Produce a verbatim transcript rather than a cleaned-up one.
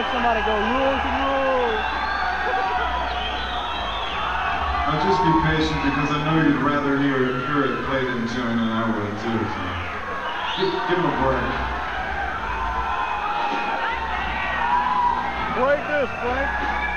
somebody go, rules and rules. Now just be patient because I know you'd rather hear, hear it played in tune than I would too. So. Give, give him a break. Break this, Frank.